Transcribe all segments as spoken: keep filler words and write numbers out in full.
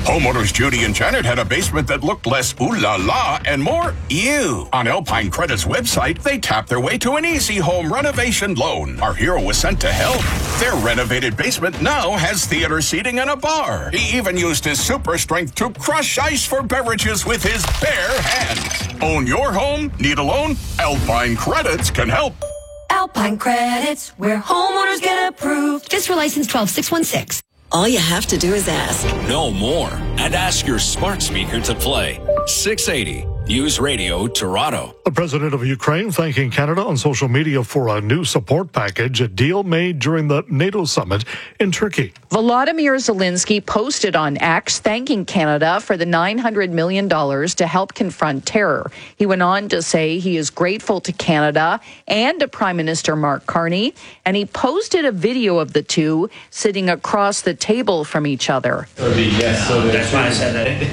Homeowners Judy and Janet had a basement that looked less ooh la la and more ew. On Alpine Credit's website, they tapped their way to an easy home renovation loan. Our hero was sent to help. Their renovated basement now has theater seating and a bar. He even used his super strength to crush ice for beverages with his bare hands. Own your home? Need a loan? Alpine Credits can help. Alpine Credits, where homeowners get approved. Just for license twelve six one six. All you have to do is ask. No more. And ask your smart speaker to play. six eighty News Radio Toronto. The president of Ukraine thanking Canada on social media for a new support package, a deal made during the NATO summit in Turkey. Volodymyr Zelensky posted on X thanking Canada for the nine hundred million dollars to help confront terror. He went on to say he is grateful to Canada and to Prime Minister Mark Carney, and he posted a video of the two sitting across the table from each other. Yes, so that's why I said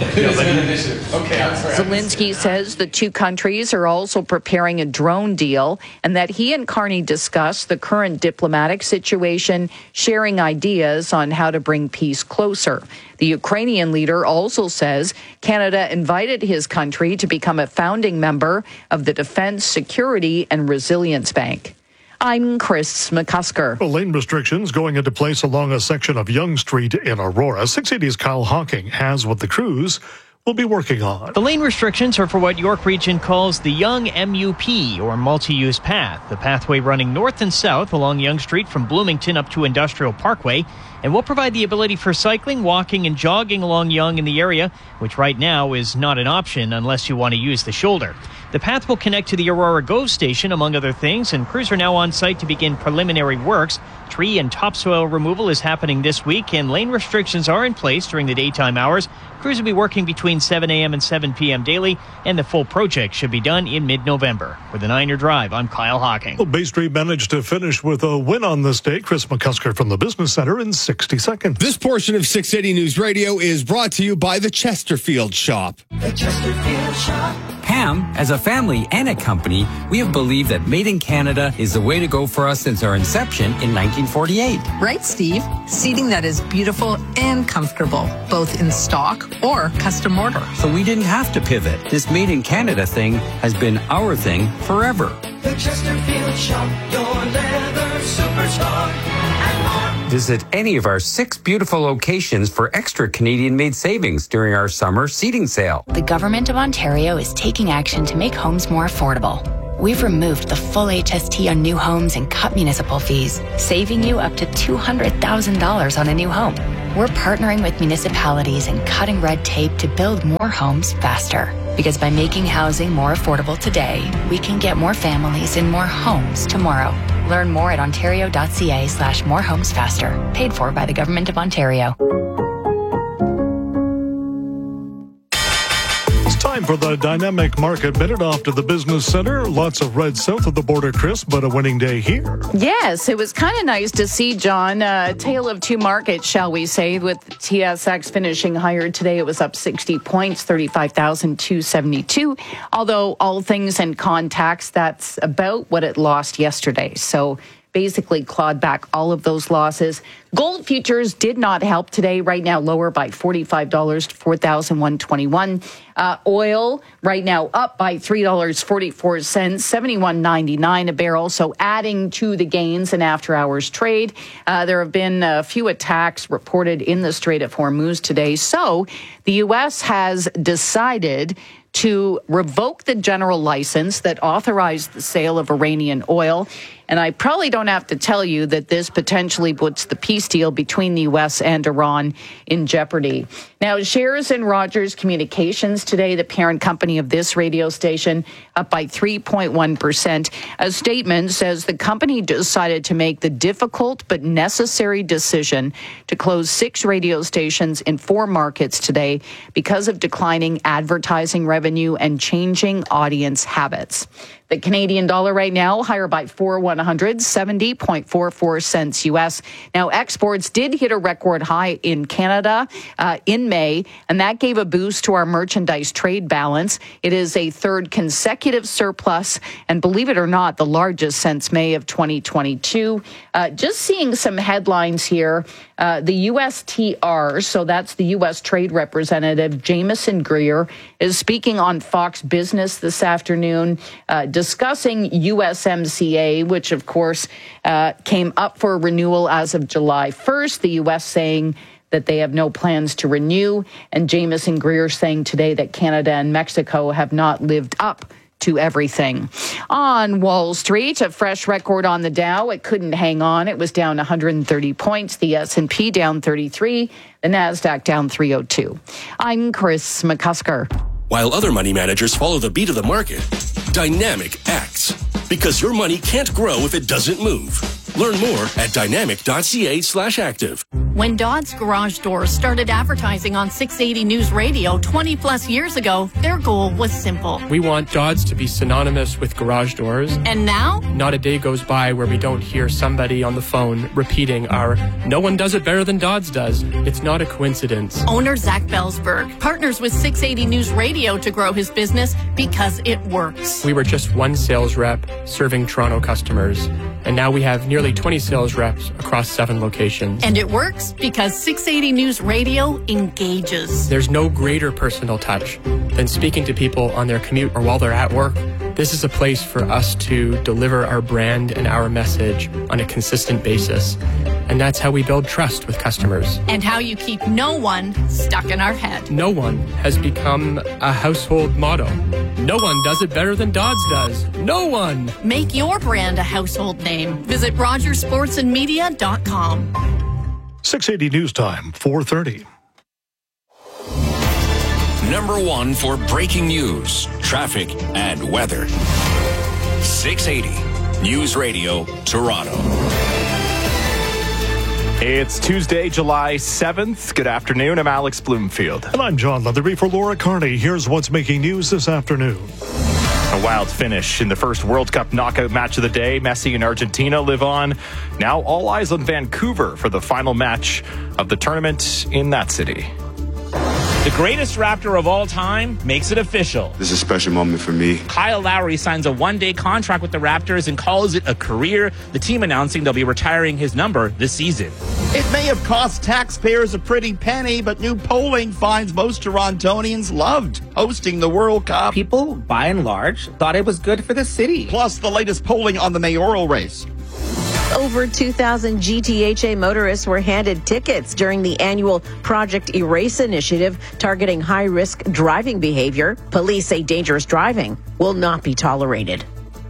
that. Okay. Zelensky says the two countries are also preparing a drone deal and that he and Carney discussed the current diplomatic situation, sharing ideas on how to bring peace closer. The Ukrainian leader also says Canada invited his country to become a founding member of the Defense, Security and Resilience Bank. I'm Chris McCusker. Well, lane restrictions going into place along a section of Yonge Street in Aurora. six eighty's Kyle Hawking has what the crews will be working on. The lane restrictions are for what York Region calls the Yonge M U P, or multi-use path, the pathway running north and south along Yonge Street from Bloomington up to Industrial Parkway, and will provide the ability for cycling, walking, and jogging along Yonge in the area, which right now is not an option unless you want to use the shoulder. The path will connect to the Aurora GO station, among other things, and crews are now on site to begin preliminary works. Tree and topsoil removal is happening this week, and lane restrictions are in place during the daytime hours. Crews will be working between seven a.m. and seven p.m. daily, and the full project should be done in mid-November. With the Niner Drive, I'm Kyle Hawking. Well, Bay Street managed to finish with a win on this day. Chris McCusker from the Business Center in sixty seconds. This portion of six eighty News Radio is brought to you by the Chesterfield Shop. The Chesterfield Shop. Pam, as a family and a company, we have believed that Made in Canada is the way to go for us since our inception in nineteen forty-eight. Right, Steve? Seating that is beautiful and comfortable, both in stock or custom order. So we didn't have to pivot. This Made in Canada thing has been our thing forever. The Chesterfield Shop, your leather superstar, and more. Visit any of our six beautiful locations for extra Canadian-made savings during our summer seating sale. The Government of Ontario is taking action to make homes more affordable. We've removed the full H S T on new homes and cut municipal fees, saving you up to two hundred thousand dollars on a new home. We're partnering with municipalities and cutting red tape to build more homes faster. Because by making housing more affordable today, we can get more families in more homes tomorrow. Learn more at ontario.ca slash more homes faster. Paid for by the Government of Ontario. Time for the Dynamic Market Minute off to the Business Center. Lots of red south of the border, Chris, but a winning day here. Yes, it was kind of nice to see, John. A tale of two markets, shall we say, with T S X finishing higher today. It was up sixty points, thirty-five thousand two hundred seventy-two. Although all things in context, that's about what it lost yesterday. So basically clawed back all of those losses. Gold futures did not help today. Right now lower by forty-five dollars to four thousand one hundred twenty-one. Uh, oil right now up by three dollars and forty-four cents, seventy-one ninety-nine a barrel. So adding to the gains in after hours trade. Uh, there have been a few attacks reported in the Strait of Hormuz today. So the U S has decided to revoke the general license that authorized the sale of Iranian oil. And I probably don't have to tell you that this potentially puts the peace deal between the U S and Iran in jeopardy. Now, shares in Rogers Communications today, the parent company of this radio station, up by three point one percent. A statement says the company decided to make the difficult but necessary decision to close six radio stations in four markets today because of declining advertising revenue and changing audience habits. The Canadian dollar right now higher by four one hundred, seventy point four four cents U S. Now, exports did hit a record high in Canada uh, in May, and that gave a boost to our merchandise trade balance. It is a third consecutive surplus, and believe it or not, the largest since May of twenty twenty-two. Uh, just seeing some headlines here. Uh, the U S T R, so that's the U S Trade Representative, Jamieson Greer, is speaking on Fox Business this afternoon, uh, discussing U S M C A, which, of course, uh, came up for renewal as of July first. The U S saying that they have no plans to renew, and Jamieson Greer saying today that Canada and Mexico have not lived up to everything. On Wall Street, a fresh record on the Dow. It couldn't hang on. It was down one hundred thirty points. The S and P down thirty-three. The Nasdaq down three oh two. I'm Chris McCusker. While other money managers follow the beat of the market, Dynamic acts. Because your money can't grow if it doesn't move. Learn more at dynamic.ca slash active. When Dodd's Garage Doors started advertising on six eighty News Radio twenty plus years ago, their goal was simple. We want Dodd's to be synonymous with garage doors. And now? Not a day goes by where we don't hear somebody on the phone repeating our "no one does it better than Dodd's does." It's not a coincidence. Owner Zach Belsberg partners with six eighty News Radio to grow his business because it works. We were just one sales rep serving Toronto customers, and now we have nearly twenty sales reps across seven locations. And it works because six eighty News Radio engages. There's no greater personal touch than speaking to people on their commute or while they're at work. This is a place for us to deliver our brand and our message on a consistent basis. And that's how we build trust with customers. And how you keep no one stuck in our head. No one has become a household motto. No one does it better than Dodd's does. No one. Make your brand a household name. Visit rogers sports and media dot com. six eighty News Time, four thirty. Number one for breaking news, traffic, and weather. six eighty News Radio, Toronto. It's Tuesday, July seventh. Good afternoon. I'm Alex Bloomfield. And I'm John Leatherby for Laura Carney. Here's what's making news this afternoon. A wild finish in the first World Cup knockout match of the day. Messi and Argentina live on. Now all eyes on Vancouver for the final match of the tournament in that city. The greatest Raptor of all time makes it official. This is a special moment for me. Kyle Lowry signs a one-day contract with the Raptors and calls it a career, the team announcing they'll be retiring his number this season. It may have cost taxpayers a pretty penny, but new polling finds most Torontonians loved hosting the World Cup. People, by and large, thought it was good for the city. Plus, the latest polling on the mayoral race. Over two thousand G T H A motorists were handed tickets during the annual Project Erase initiative targeting high-risk driving behavior. Police say dangerous driving will not be tolerated.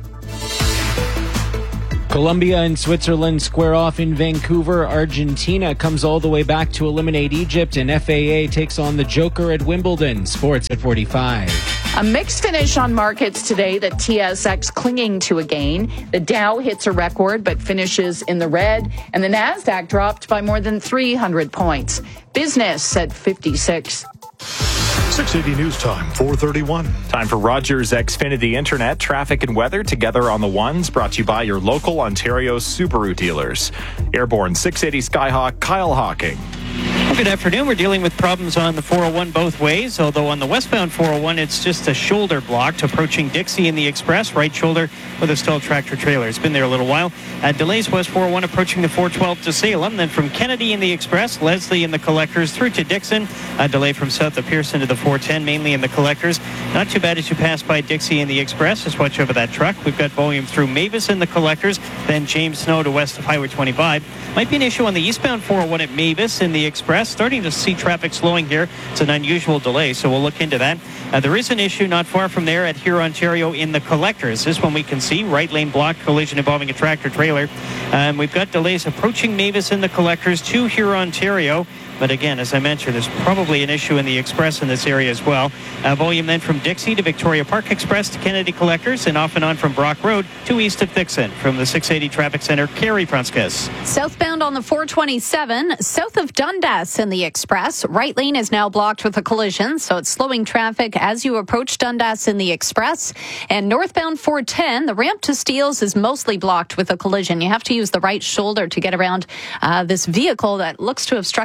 Colombia and Switzerland square off in Vancouver. Argentina comes all the way back to eliminate Egypt, and F A A takes on the Joker at Wimbledon. Sports at forty-five. A mixed finish on markets today. The T S X clinging to a gain. The Dow hits a record but finishes in the red, and the Nasdaq dropped by more than three hundred points. Business at fifty-six. six eighty News Time, four thirty-one. Time for Rogers Xfinity Internet, traffic and weather together on the ones, brought to you by your local Ontario Subaru dealers. Airborne six eighty Skyhawk, Kyle Hawking. Well, good afternoon. We're dealing with problems on the four oh one both ways, although on the westbound four oh one, it's just a shoulder blocked approaching Dixie in the Express, right shoulder with a stalled tractor trailer. It's been there a little while. Uh, delays west four oh one approaching the four twelve to Salem, then from Kennedy in the Express, Leslie in the Collectors through to Dixon. A delay from south of Pearson to the four ten, mainly in the Collectors. Not too bad as you pass by Dixie in the Express. Just watch over that truck. We've got volume through Mavis in the Collectors, then James Snow to west of Highway twenty-five. Might be an issue on the eastbound four oh one at Mavis in the Express. Starting to see traffic slowing here. It's an unusual delay, so we'll look into that. Uh, there is an issue not far from there at Hurontario in the Collectors. This one we can see, right lane blocked, collision involving a tractor trailer. Um, we've got delays approaching Mavis in the Collectors to Hurontario. But again, as I mentioned, there's probably an issue in the Express in this area as well. Uh, volume then from Dixie to Victoria Park Express to Kennedy Collectors, and off and on from Brock Road to east of Dixon. From the six eighty Traffic Center, Carrie Prunskis. Southbound on the four twenty-seven, south of Dundas in the Express. Right lane is now blocked with a collision, so it's slowing traffic as you approach Dundas in the Express. And northbound four ten, the ramp to Steeles is mostly blocked with a collision. You have to use the right shoulder to get around uh, this vehicle that looks to have struck the crash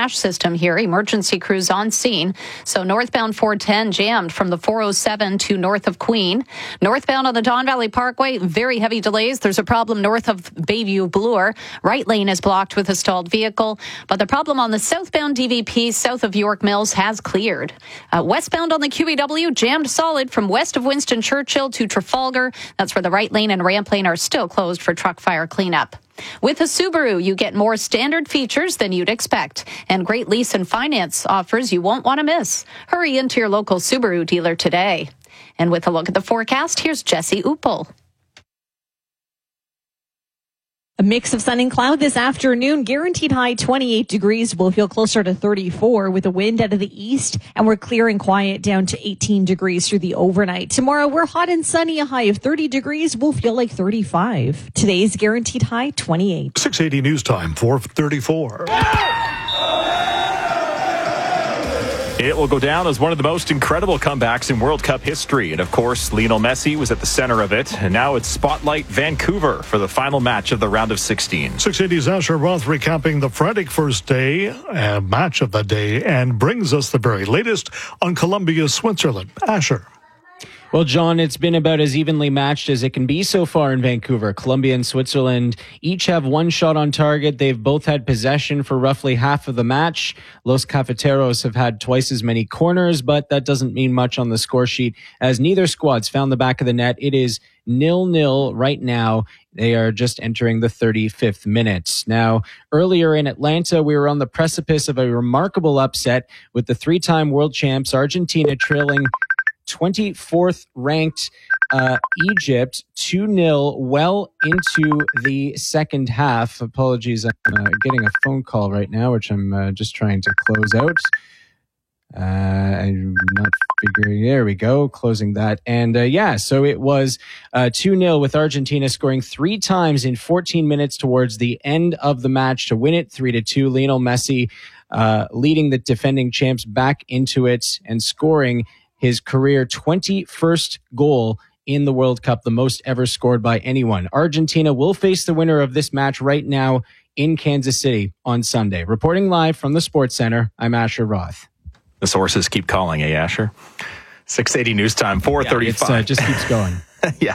crash system here. Emergency crews on scene. So northbound four ten jammed from the four oh seven to north of Queen. Northbound on the Don Valley Parkway, very heavy delays. There's a problem north of Bayview Bloor. Right lane is blocked with a stalled vehicle. But the problem on the southbound D V P south of York Mills has cleared. Uh, westbound on the Q E W jammed solid from west of Winston Churchill to Trafalgar. That's where the right lane and ramp lane are still closed for truck fire cleanup. With a Subaru, you get more standard features than you'd expect, and great lease and finance offers you won't want to miss. Hurry into your local Subaru dealer today. And with a look at the forecast, here's Jesse Uppel. A mix of sun and cloud this afternoon. Guaranteed high twenty-eight degrees. We'll feel closer to thirty-four with a wind out of the east, and we're clear and quiet down to eighteen degrees through the overnight. Tomorrow, we're hot and sunny, a high of thirty degrees. We'll feel like thirty-five. Today's guaranteed high twenty-eight. six eighty News Time, four thirty-four. It will go down as one of the most incredible comebacks in World Cup history. And of course, Lionel Messi was at the center of it. And now it's Spotlight Vancouver for the final match of the round of sixteen. six eighty's Asher Roth recapping the frantic first day, uh, match of the day, and brings us the very latest on Colombia, Switzerland. Asher. Well, John, it's been about as evenly matched as it can be so far in Vancouver. Colombia and Switzerland each have one shot on target. They've both had possession for roughly half of the match. Los Cafeteros have had twice as many corners, but that doesn't mean much on the score sheet as neither squad's found the back of the net. It is nil-nil right now. They are just entering the thirty-fifth minute. Now, earlier in Atlanta, we were on the precipice of a remarkable upset with the three-time world champs Argentina trailing twenty-fourth ranked uh, Egypt two nil well into the second half. Apologies, I'm uh, getting a phone call right now, which I'm uh, just trying to close out. Uh, I'm not figuring. There we go, closing that. And uh, yeah, so it was uh, two nil with Argentina scoring three times in fourteen minutes towards the end of the match to win it three to two. Lionel Messi uh, leading the defending champs back into it and scoring his career twenty-first goal in the World Cup, the most ever scored by anyone. Argentina will face the winner of this match right now in Kansas City on Sunday. Reporting live from the Sports Center, I'm Asher Roth. The sources keep calling, eh, Asher? six eighty News Time, four thirty-five. Yeah, it uh, just keeps going. Yeah.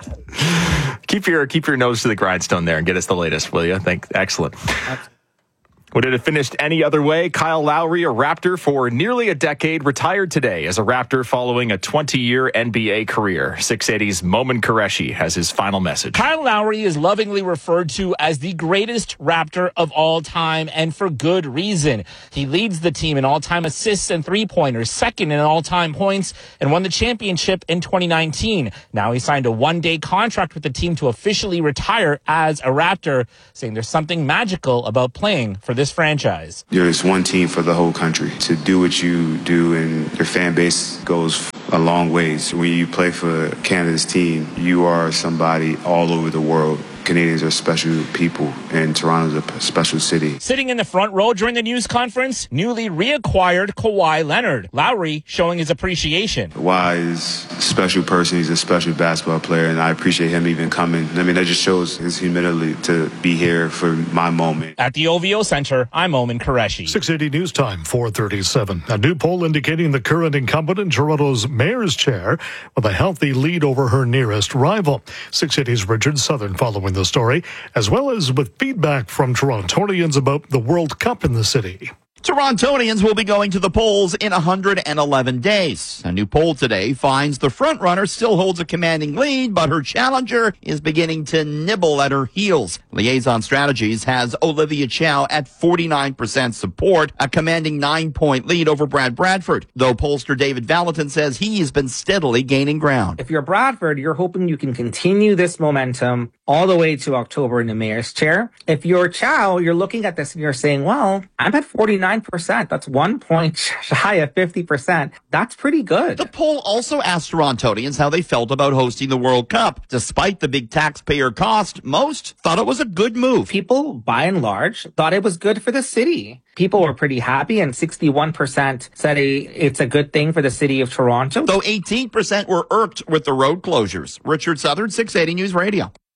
Keep your keep your nose to the grindstone there and get us the latest, will you? Thank, excellent. Absolutely. Would it have finished any other way? Kyle Lowry, a Raptor for nearly a decade, retired today as a Raptor following a twenty-year N B A career. six eighty's Momin Qureshi has his final message. Kyle Lowry is lovingly referred to as the greatest Raptor of all time, and for good reason. He leads the team in all-time assists and three-pointers, second in all-time points, and won the championship in twenty nineteen. Now he signed a one-day contract with the team to officially retire as a Raptor, saying there's something magical about playing for this franchise. There's one team for the whole country. To do what you do and your fan base goes a long ways. When you play for Canada's team, you are somebody all over the world. Canadians are special people, and Toronto's a special city. Sitting in the front row during the news conference, newly reacquired Kawhi Leonard. Lowry showing his appreciation. Kawhi is a special person. He's a special basketball player, and I appreciate him even coming. I mean, that just shows his humility to be here for my moment. At the O V O Center, I'm Momin Qureshi. six eighty News Time, four thirty-seven. A new poll indicating the current incumbent in Toronto's mayor's chair with a healthy lead over her nearest rival. six eighty's Richard Southern following the story, as well as with feedback from Torontonians about the World Cup in the city. Torontonians will be going to the polls in one hundred eleven days. A new poll today finds the frontrunner still holds a commanding lead, but her challenger is beginning to nibble at her heels. Liaison Strategies has Olivia Chow at forty-nine percent support, a commanding nine-point lead over Brad Bradford, though pollster David Valentin says he has been steadily gaining ground. If you're Bradford, you're hoping you can continue this momentum all the way to October in the mayor's chair. If you're Chow, you're looking at this and you're saying, well, I'm at forty-nine percent. That's one point shy of fifty percent. That's pretty good. The poll also asked Torontonians how they felt about hosting the World Cup. Despite the big taxpayer cost, most thought it was a good move. People, by and large, thought it was good for the city. People were pretty happy, and sixty-one percent said it's a good thing for the city of Toronto. Though eighteen percent were irked with the road closures. Richard Southern, six eighty News Radio.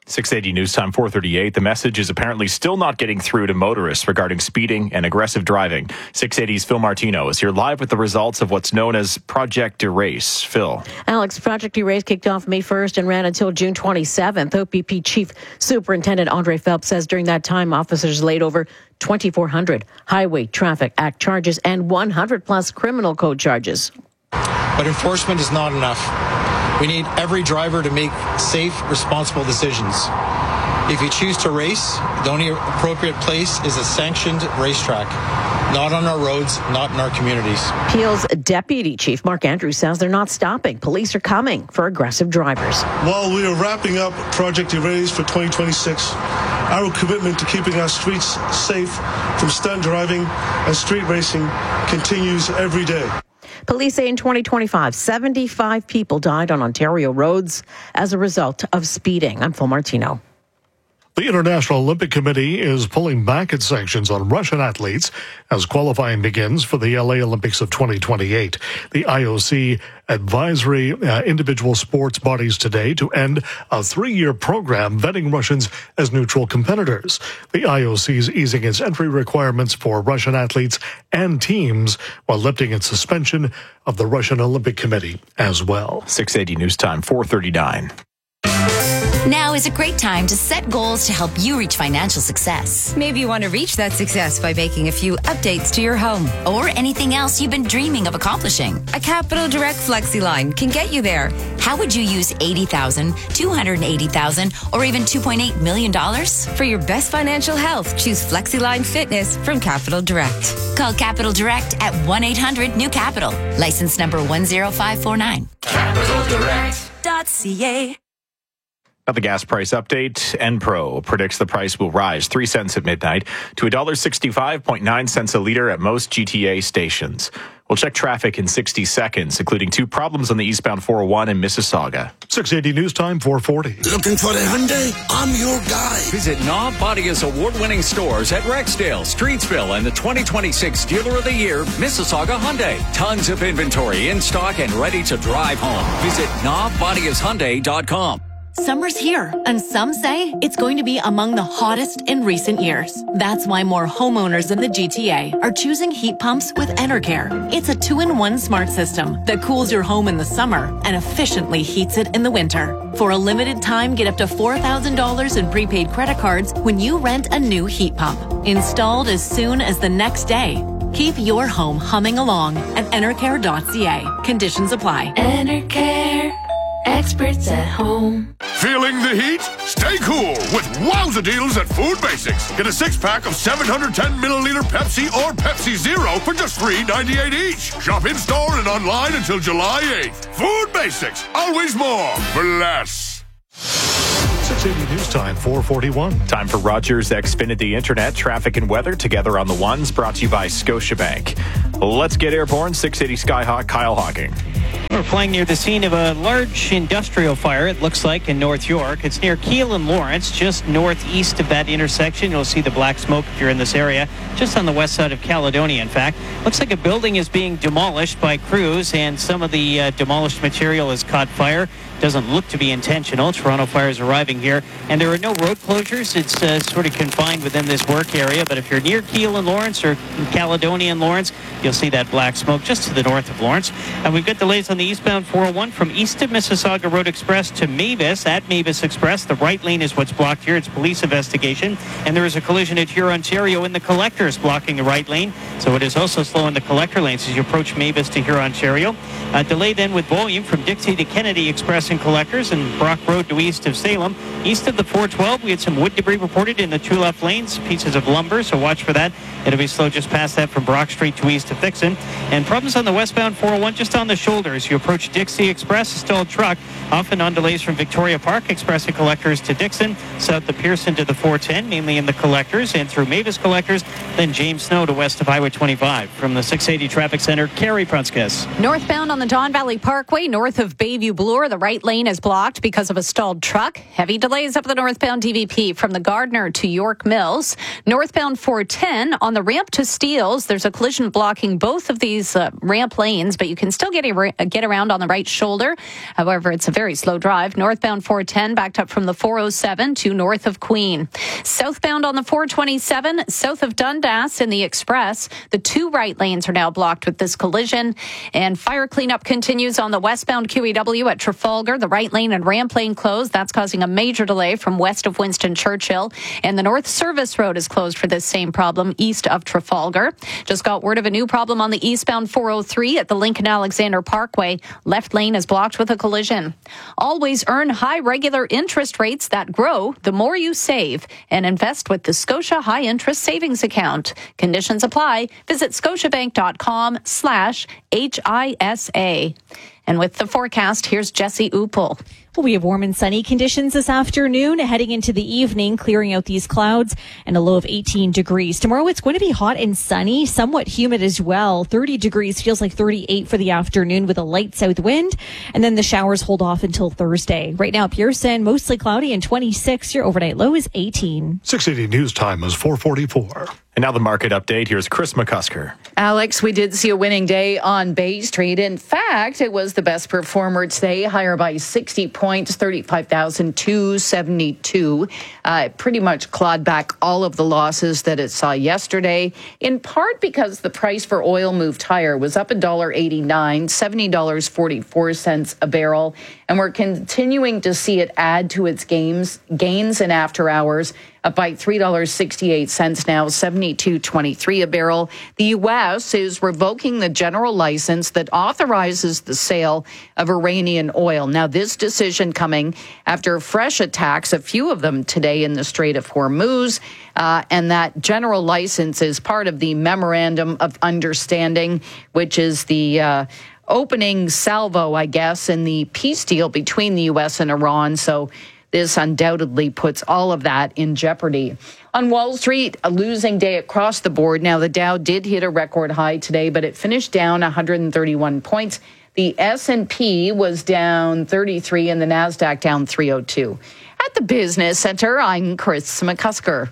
six eighty News Time, four thirty-eight. The message is apparently still not getting through to motorists regarding speeding and aggressive driving. six eighty's Phil Martino is here live with the results of what's known as Project Erase. Phil. Alex, Project Erase kicked off May first and ran until June twenty-seventh. O P P Chief Superintendent Andre Phelps says during that time, officers laid over twenty-four hundred Highway Traffic Act charges and one hundred plus criminal code charges. But enforcement is not enough. We need every driver to make safe, responsible decisions. If you choose to race, the only appropriate place is a sanctioned racetrack. Not on our roads, not in our communities. Peel's Deputy Chief Mark Andrews says they're not stopping. Police are coming for aggressive drivers. While we are wrapping up Project Erase for twenty twenty-six, our commitment to keeping our streets safe from stunt driving and street racing continues every day. Police say in twenty twenty-five, seventy-five people died on Ontario roads as a result of speeding. I'm Phil Martino. The International Olympic Committee is pulling back its sanctions on Russian athletes as qualifying begins for the L A Olympics of twenty twenty-eight. The I O C advisory uh, individual sports bodies today to end a three-year program vetting Russians as neutral competitors. The I O C is easing its entry requirements for Russian athletes and teams while lifting its suspension of the Russian Olympic Committee as well. six eighty News Time, four thirty-nine. Now is a great time to set goals to help you reach financial success. Maybe you want to reach that success by making a few updates to your home. Or anything else you've been dreaming of accomplishing. A Capital Direct FlexiLine can get you there. How would you use eighty thousand dollars, two hundred eighty thousand dollars, or even two point eight million dollars? For your best financial health, choose FlexiLine Fitness from Capital Direct. Call Capital Direct at one eight hundred new capital. License number one zero five four nine. Capital Direct dot C A. Now the gas price update. Enpro predicts the price will rise three cents at midnight to one dollar sixty-five point nine cents a liter at most G T A stations. We'll check traffic in sixty seconds, including two problems on the eastbound four oh one in Mississauga. six eighty News Time, four forty. Looking for a Hyundai? I'm your guy. Visit Knob Bodia's award-winning stores at Rexdale, Streetsville, and the twenty twenty-six Dealer of the Year, Mississauga Hyundai. Tons of inventory in stock and ready to drive home. Visit knob bodias hyundai dot com. Summer's here, and some say it's going to be among the hottest in recent years. That's why more homeowners in the G T A are choosing heat pumps with Enercare. It's a two-in-one smart system that cools your home in the summer and efficiently heats it in the winter. For a limited time, get up to four thousand dollars in prepaid credit cards when you rent a new heat pump. Installed as soon as the next day. Keep your home humming along at enercare dot C A. Conditions apply. Enercare. Experts at home. Feeling the heat? Stay cool with wowza deals at Food Basics. Get a six-pack of seven hundred ten milliliter Pepsi or Pepsi Zero for just three ninety-eight each. Shop in-store and online until July eighth. Food Basics. Always more for less. six eighty News Time, four forty-one. Time for Rogers Xfinity Internet, traffic and weather together on the ones, brought to you by Scotiabank. Let's get airborne. six eighty Skyhawk, Kyle Hawking. We're flying near the scene of a large industrial fire, it looks like, in North York. It's near Keele and Lawrence, just northeast of that intersection. You'll see the black smoke if you're in this area, just on the west side of Caledonia, in fact. Looks like a building is being demolished by crews, and some of the uh, demolished material has caught fire. Doesn't look to be intentional. Toronto Fire is arriving here, and there are no road closures. It's uh, sort of confined within this work area, but if you're near Keele and Lawrence or Caledonia and Lawrence, you'll see that black smoke just to the north of Lawrence. And we've got delays on the eastbound four oh one from east of Mississauga Road Express to Mavis. At Mavis Express, the right lane is what's blocked here. It's police investigation, and there is a collision at Huron, Ontario in the collectors blocking the right lane, so it is also slow in the collector lanes as you approach Mavis to Huron, Ontario. Uh, delay then with volume from Dixie to Kennedy Express and collectors, and Brock Road to east of Salem. East of the four twelve, we had some wood debris reported in the two left lanes, pieces of lumber, so watch for that. It'll be slow just past that from Brock Street to east of Fixon. And problems on the westbound four oh one just on the shoulders. You approach Dixie Express, a stalled truck, often on delays from Victoria Park Express and collectors to Dixon, south of Pearson to the four ten, mainly in the collectors, and through Mavis collectors, then James Snow to west of Highway twenty-five. From the six eighty Traffic Center, Carrie Prunskis. Northbound on the Don Valley Parkway, north of Bayview Bloor, the right right lane is blocked because of a stalled truck. Heavy delays up the northbound D V P from the Gardner to York Mills. Northbound four ten on the ramp to Steeles. There's a collision blocking both of these uh, ramp lanes, but you can still get, a, get around on the right shoulder. However, it's a very slow drive. Northbound four ten backed up from the four oh seven to north of Queen. Southbound on the four twenty-seven, south of Dundas in the Express. The two right lanes are now blocked with this collision. And fire cleanup continues on the westbound Q E W at Trafalgar. The right lane and ramp lane closed. That's causing a major delay from west of Winston Churchill. And the North Service Road is closed for this same problem east of Trafalgar. Just got word of a new problem on the eastbound four oh three at the Lincoln Alexander Parkway. Left lane is blocked with a collision. Always earn high regular interest rates that grow the more you save, and invest with the Scotia High Interest Savings Account. Conditions apply. Visit scotiabank.com slash HISA. And with the forecast, here's Jesse Upel. Well, we have warm and sunny conditions this afternoon, heading into the evening, clearing out these clouds, and a low of eighteen degrees. Tomorrow, it's going to be hot and sunny, somewhat humid as well. thirty degrees, feels like thirty-eight for the afternoon with a light south wind, and then the showers hold off until Thursday. Right now, Pearson, mostly cloudy and twenty-six. Your overnight low is eighteen. six eighty News Time is four forty-four. And now the market update. Here's Chris McCusker. Alex, we did see a winning day on Bay Street. In fact, it was the best performer today, higher by sixty points, thirty-five thousand two hundred seventy-two. Uh, pretty much clawed back all of the losses that it saw yesterday, in part because the price for oil moved higher, was up one dollar eighty-nine, seventy dollars and forty-four cents a barrel. And we're continuing to see it add to its gains, gains in after hours, up by three dollars and sixty-eight cents now, seventy-two twenty-three a barrel. The U S is revoking the general license that authorizes the sale of Iranian oil. Now, this decision coming after fresh attacks, a few of them today in the Strait of Hormuz, uh, and that general license is part of the Memorandum of Understanding, which is the uh, opening salvo, I guess, in the peace deal between the U S and Iran. So this undoubtedly puts all of that in jeopardy. On Wall Street, a losing day across the board. Now, the Dow did hit a record high today, but it finished down one hundred thirty-one points. The S and P was down thirty-three and the NASDAQ down three oh two. At the Business Center, I'm Chris McCusker.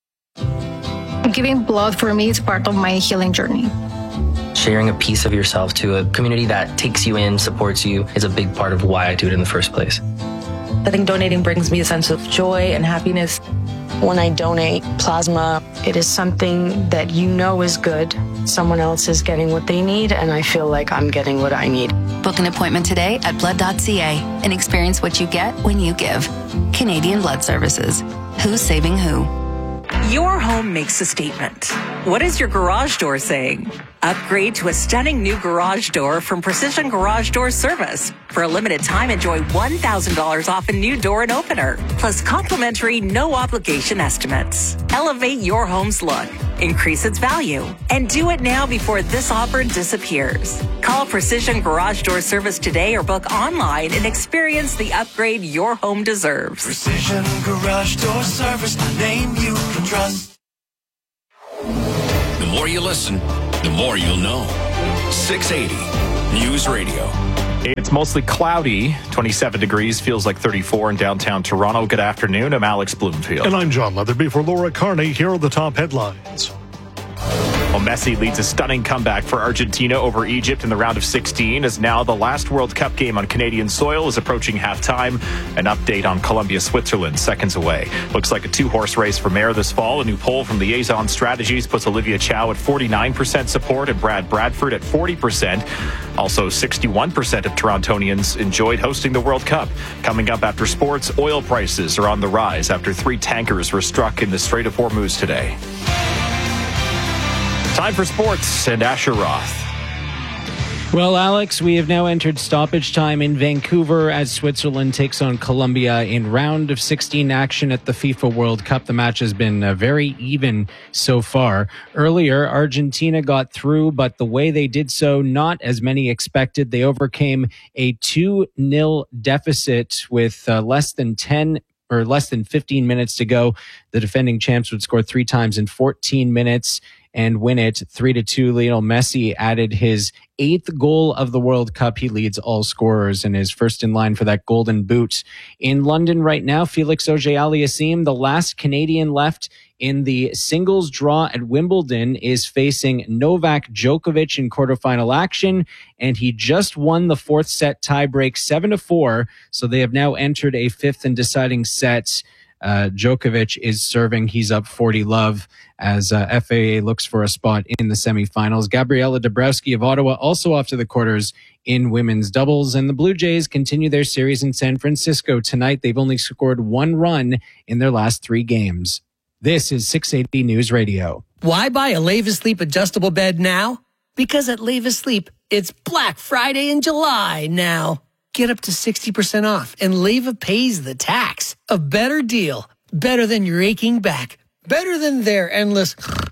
Giving blood for me is part of my healing journey. Sharing a piece of yourself to a community that takes you in, supports you, is a big part of why I do it in the first place. I think donating brings me a sense of joy and happiness. When I donate plasma, it is something that you know is good. Someone else is getting what they need, and I feel like I'm getting what I need. Book an appointment today at blood dot c a and experience what you get when you give. Canadian Blood Services. Who's saving who? Your home makes a statement. What is your garage door saying? Upgrade to a stunning new garage door from Precision Garage Door Service. For a limited time, enjoy one thousand dollars off a new door and opener, plus complimentary no-obligation estimates. Elevate your home's look, increase its value, and do it now before this offer disappears. Call Precision Garage Door Service today or book online and experience the upgrade your home deserves. Precision Garage Door Service, the name you can trust. The more you listen, the more you'll know. six eighty News Radio. It's mostly cloudy, twenty-seven degrees, feels like thirty-four in downtown Toronto. Good afternoon. I'm Alex Bloomfield. And I'm John Leatherby for Laura Carney. Here are the top headlines. Well, Messi leads a stunning comeback for Argentina over Egypt in the round of sixteen, as now the last World Cup game on Canadian soil is approaching halftime. An update on Colombia, Switzerland, seconds away. Looks like a two-horse race for mayor this fall. A new poll from Liaison Strategies puts Olivia Chow at forty-nine percent support and Brad Bradford at forty percent. Also, sixty-one percent of Torontonians enjoyed hosting the World Cup. Coming up after sports, oil prices are on the rise after three tankers were struck in the Strait of Hormuz today. Time for sports and Asher Roth. Well, Alex, we have now entered stoppage time in Vancouver as Switzerland takes on Colombia in round of sixteen action at the FIFA World Cup. The match has been uh, very even so far. Earlier, Argentina got through, but the way they did so, not as many expected. They overcame a two nil deficit with uh, less than ten or less than fifteen minutes to go. The defending champs would score three times in fourteen minutes. and win it three to two. Lionel Messi added his eighth goal of the World Cup. He leads all scorers and is first in line for that golden boot. In London right now, Felix Auger-Aliassime, the last Canadian left in the singles draw at Wimbledon, is facing Novak Djokovic in quarterfinal action, and he just won the fourth set tiebreak seven to four. So they have now entered a fifth and deciding set. Uh, Djokovic is serving. He's up forty love as uh, F A A looks for a spot in the semifinals. Gabriela Dabrowski of Ottawa also off to the quarters in women's doubles. And the Blue Jays continue their series in San Francisco tonight. They've only scored one run in their last three games. This is six eighty News Radio. Why buy a Leva Sleep adjustable bed now? Because at Leva Sleep, it's Black Friday in July now. Get up to sixty percent off, and Leva pays the tax. A better deal. Better than your aching back. Better than their endless...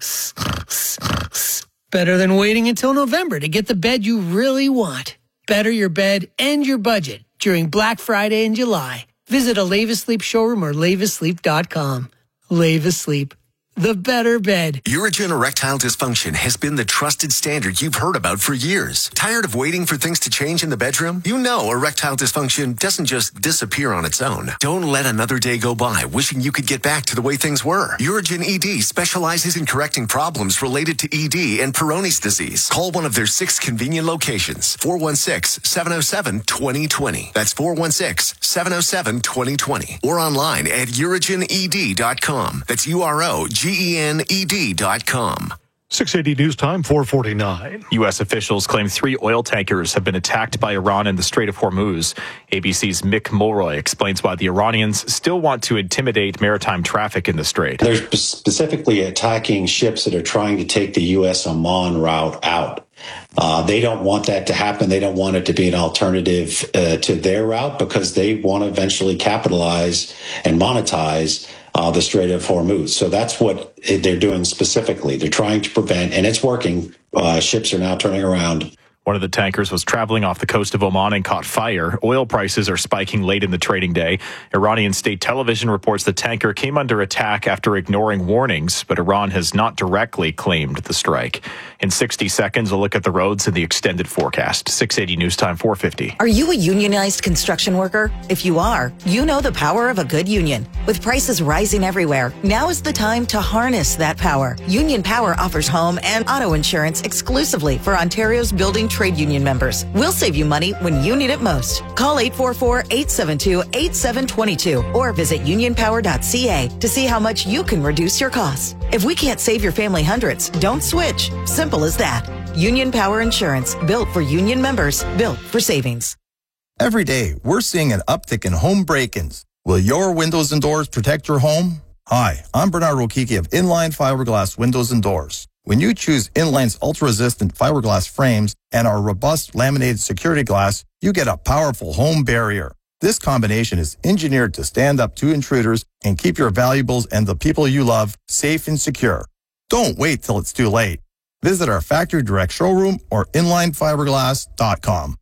Better than waiting until November to get the bed you really want. Better your bed and your budget during Black Friday in July. Visit a Leva Sleep showroom or leva sleep dot com. Leva Sleep. The better bed. Urigen erectile dysfunction has been the trusted standard you've heard about for years. Tired of waiting for things to change in the bedroom? You know erectile dysfunction doesn't just disappear on its own. Don't let another day go by wishing you could get back to the way things were. Urigen E D specializes in correcting problems related to E D and Peyronie's disease. Call one of their six convenient locations. four one six, seven oh seven, two oh two oh. That's four one six, seven oh seven, two oh two oh. Or online at urigen e d dot com. That's U R O G E N E D dot com. six eighty News Time, four forty-nine. U S officials claim three oil tankers have been attacked by Iran in the Strait of Hormuz. A B C's Mick Mulroy explains why the Iranians still want to intimidate maritime traffic in the Strait. They're specifically attacking ships that are trying to take the U S Oman route out. Uh, they don't want that to happen. They don't want it to be an alternative uh, to their route because they want to eventually capitalize and monetize Uh, the Strait of Hormuz. So that's what they're doing specifically. They're trying to prevent, and it's working. Uh, ships are now turning around. One of the tankers was traveling off the coast of Oman and caught fire. Oil prices are spiking late in the trading day. Iranian state television reports the tanker came under attack after ignoring warnings, but Iran has not directly claimed the strike. In sixty seconds, we'll look at the roads and the extended forecast. six eighty News Time, four fifty. Are you a unionized construction worker? If you are, you know the power of a good union. With prices rising everywhere, now is the time to harness that power. Union Power offers home and auto insurance exclusively for Ontario's building trade union members. We'll save you money when you need it most. Call eight four four, eight seven two, eight seven two two or visit union power dot c a to see how much you can reduce your costs. If we can't save your family hundreds, don't switch. Simple as that. Union Power Insurance, built for union members, built for savings. Every day, we're seeing an uptick in home break-ins. Will your windows and doors protect your home? Hi, I'm Bernard Rokiki of Inline Fiberglass Windows and Doors. When you choose Inline's ultra-resistant fiberglass frames and our robust laminated security glass, you get a powerful home barrier. This combination is engineered to stand up to intruders and keep your valuables and the people you love safe and secure. Don't wait till it's too late. Visit our factory direct showroom or inline fiberglass dot com.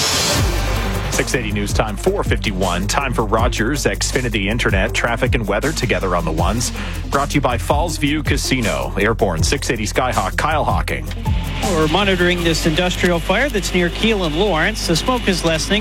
six eighty News Time, four fifty-one. Time for Rogers Xfinity Internet, traffic and weather together on the ones. Brought to you by Falls View Casino. Airborne six eighty Skyhawk, Kyle Hawking. We're monitoring this industrial fire that's near Keele and Lawrence. The smoke is lessening.